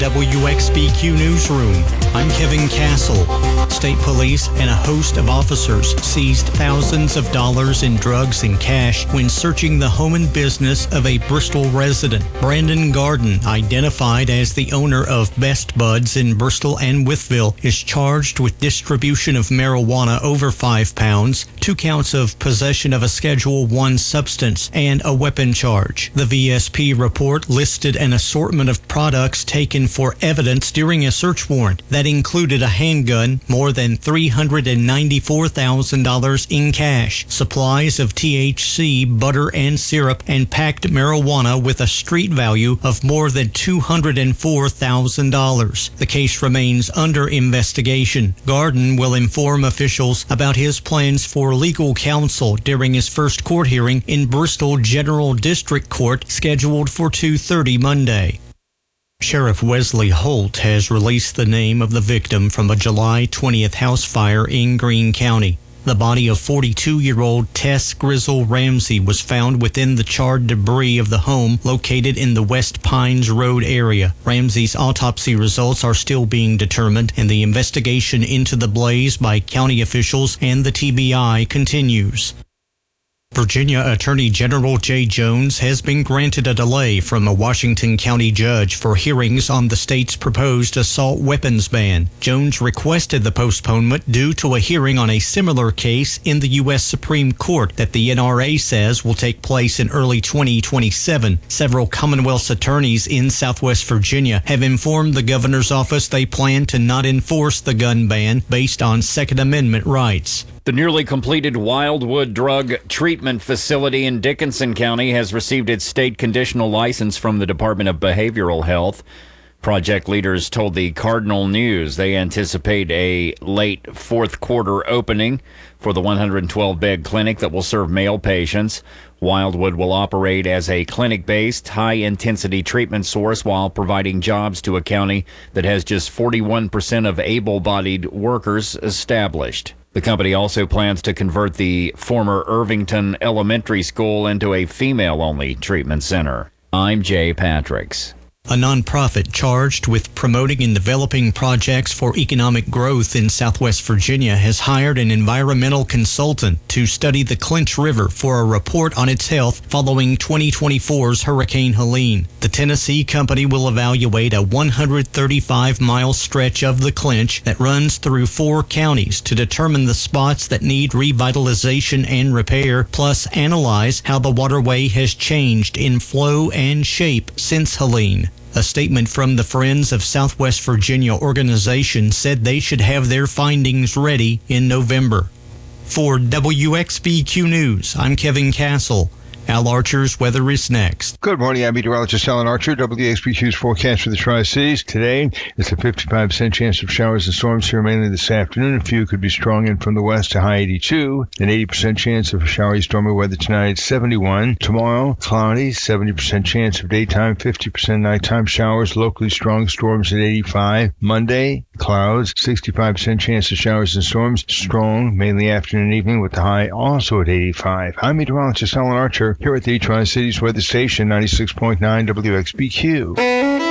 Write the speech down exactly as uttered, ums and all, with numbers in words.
W X B Q Newsroom. I'm Kevin Castle. State police and a host of officers seized thousands of dollars in drugs and cash when searching the home and business of a Bristol resident. Brandon Garden, identified as the owner of Best Buds in Bristol and Wytheville, is charged with distribution of marijuana over five pounds, two counts of possession of a Schedule one substance, and a weapon charge. The V S P report listed an assortment of products taken for evidence during a search warrant that included a handgun, more than three hundred ninety-four thousand dollars in cash, supplies of T H C, butter and syrup, and packed marijuana with a street value of more than two hundred four thousand dollars. The case remains under investigation. Garden will inform officials about his plans for legal counsel during his first court hearing in Bristol General District Court, scheduled for two thirty Monday. Sheriff Wesley Holt has released the name of the victim from a July twentieth house fire in Greene County. The body of forty-two-year-old Tess Grizzle Ramsey was found within the charred debris of the home located in the West Pines Road area. Ramsey's autopsy results are still being determined, and the investigation into the blaze by county officials and the T B I continues. Virginia Attorney General Jay Jones has been granted a delay from a Washington County judge for hearings on the state's proposed assault weapons ban. Jones requested the postponement due to a hearing on a similar case in the U S Supreme Court that the N R A says will take place in early twenty twenty-seven. Several Commonwealth's attorneys in Southwest Virginia have informed the governor's office they plan to not enforce the gun ban based on Second Amendment rights. The newly completed Wildwood Drug Treatment Facility in Dickinson County has received its state conditional license from the Department of Behavioral Health. Project leaders told the Cardinal News they anticipate a late fourth quarter opening for the one hundred twelve bed clinic that will serve male patients. Wildwood will operate as a clinic-based, high-intensity treatment source while providing jobs to a county that has just forty-one percent of able-bodied workers established. The company also plans to convert the former Irvington Elementary School into a female-only treatment center. I'm Jay Patricks. A nonprofit charged with promoting and developing projects for economic growth in Southwest Virginia has hired an environmental consultant to study the Clinch River for a report on its health following twenty twenty-four's Hurricane Helene. The Tennessee company will evaluate a one hundred thirty-five mile stretch of the Clinch that runs through four counties to determine the spots that need revitalization and repair, plus analyze how the waterway has changed in flow and shape since Helene. A statement from the Friends of Southwest Virginia organization said they should have their findings ready in November. For W X B Q News, I'm Kevin Castle. Al Archer's weather is next. Good morning, I'm meteorologist Alan Archer. W X B Q's forecast for the Tri-Cities. Today, it's a fifty-five percent chance of showers and storms here mainly this afternoon. A few could be strong in from the west to high eighty-two. An eighty percent chance of showery, stormy weather tonight, seventy-one. Tomorrow, cloudy, seventy percent chance of daytime, fifty percent nighttime showers, locally strong storms at eighty-five. Monday, clouds, sixty-five percent chance of showers and storms, strong, mainly afternoon and evening with the high also at eighty-five. I'm meteorologist Alan Archer here at the Tri-Cities Weather Station, ninety-six point nine W X B Q.